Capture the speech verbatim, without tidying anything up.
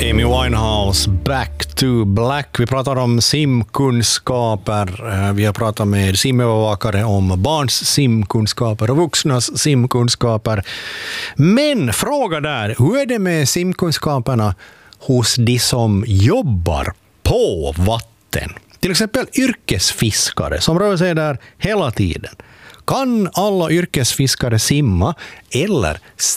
Amy Winehouse, Back to Black. Vi pratar om simkunskaper. Vi har pratat med simövervakare om barns simkunskaper och vuxnas simkunskaper. Men fråga där, hur är det med simkunskaperna hos de som jobbar på vatten? Till exempel yrkesfiskare som rör sig där hela tiden. Kan alla yrkesfiskare simma eller